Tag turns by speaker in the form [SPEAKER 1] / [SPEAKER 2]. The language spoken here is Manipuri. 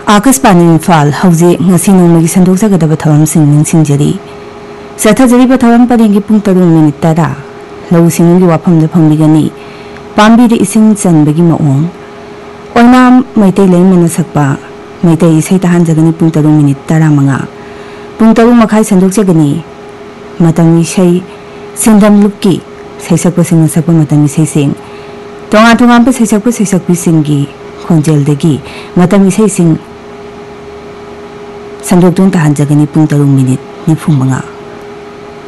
[SPEAKER 1] Akashvani Imphal हौजे ngasi nongmagi sandokjagadaba tharamsing ningsingjari sathajariba tharam parengi pung 7 minute tara lau singi wafamda phambigani pambi de ising chanbagi maong oinam maitai leimana sakpa maitai isai tahanjagani pung 7 minute tara manga pung 7 makhai sandokjagani matami sai sindam lupki saisakpa sing sakpa matami sai sing tonga tonga pe saisakpi singi khonjel degi matami sai sing Sandok tun tahan jagani pung 7 minute ni phung manga